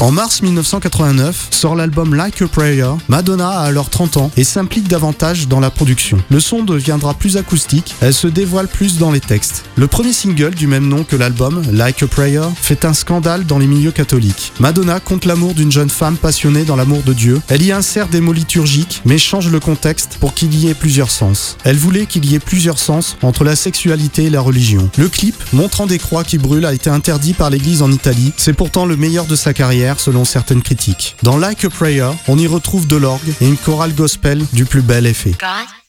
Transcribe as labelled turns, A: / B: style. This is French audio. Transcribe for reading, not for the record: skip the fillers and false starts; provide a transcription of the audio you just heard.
A: En mars 1989, sort l'album Like a Prayer. Madonna a alors 30 ans et s'implique davantage dans la production. Le son deviendra plus acoustique, elle se dévoile plus dans les textes. Le premier single du même nom que l'album, Like a Prayer, fait un scandale dans les milieux catholiques. Madonna conte l'amour d'une jeune femme passionnée dans l'amour de Dieu. Elle y insère des mots liturgiques, mais change le contexte pour qu'il y ait plusieurs sens. Elle voulait qu'il y ait plusieurs sens entre la sexualité et la religion. Le clip, montrant des croix qui brûlent, a été interdit par l'église en Italie. C'est pourtant le meilleur de sa carrière, selon certaines critiques. Dans Like a Prayer, on y retrouve de l'orgue et une chorale gospel du plus bel effet.
B: God